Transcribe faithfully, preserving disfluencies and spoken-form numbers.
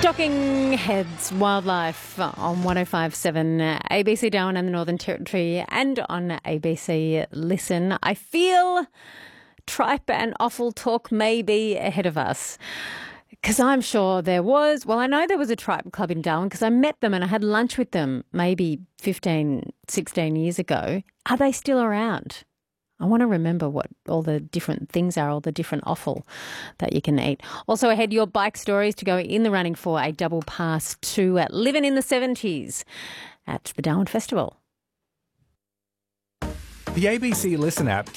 Talking Heads Wildlife on one oh five point seven A B C Darwin and the Northern Territory and on A B C Listen. I feel tripe and offal talk may be ahead of us because I'm sure there was, well, I know there was a tripe club in Darwin because I met them and I had lunch with them maybe fifteen, sixteen years ago. Are they still around? I want to remember what all the different things are, all the different offal that you can eat. Also ahead, your bike stories to go in the running for a double pass to uh, Living in the seventies at the Darwin Festival. The A B C Listen app